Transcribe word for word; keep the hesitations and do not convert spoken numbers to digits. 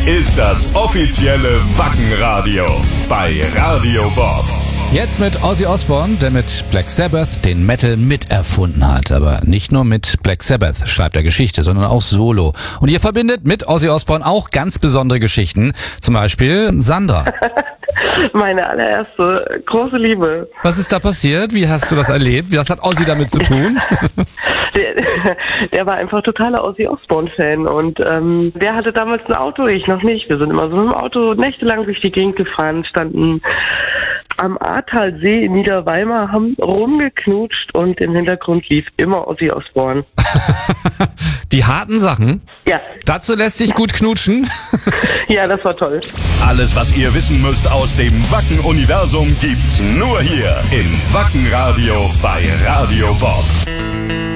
ist das offizielle Wacken-Radio bei Radio Bob. Jetzt mit Ozzy Osbourne, der mit Black Sabbath den Metal miterfunden hat. Aber nicht nur mit Black Sabbath schreibt er Geschichte, sondern auch solo. Und ihr verbindet mit Ozzy Osbourne auch ganz besondere Geschichten. Zum Beispiel Sandra. Meine allererste große Liebe. Was ist da passiert? Wie hast du das erlebt? Was hat Ozzy damit zu tun? Der, der war einfach totaler Ozzy Osbourne-Fan und ähm, der hatte damals ein Auto, ich noch nicht. Wir sind immer so mit dem Auto nächtelang durch die Gegend gefahren, standen am Ahrtalsee in Niederweimar, haben rumgeknutscht und im Hintergrund lief immer Ozzy Osbourne. Die harten Sachen? Ja. Dazu lässt sich gut knutschen? Ja, das war toll. Alles, was ihr wissen müsst aus dem Wacken-Universum, gibt's nur hier im Wacken-Radio bei Radio Bob.